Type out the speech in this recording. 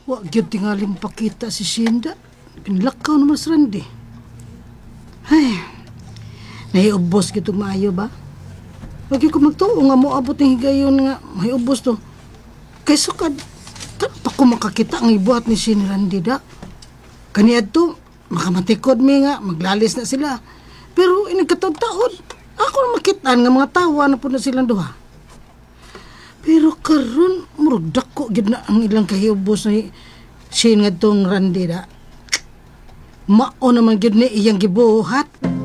Wa gyud tingaling pakita si Shinda. Pinlakaw naman si Randy. Ay, naiubos gito maayo ba? Lagi ko magtuo nga mo abot ng higayon nga may ubos to. Kaysa pa ko makakita ang ibuhat ni Shin Randy da. Kaniad to, makamatikod mi nga, maglalis na sila. Pero inagkataon-taon, ako na makitaan nga mga tawa na po na silang duha. Pero karon murudak ko gid na ang ilang kahiubos na Shin nga tong Randy da. Mao naman gid ni iyang gibuhat.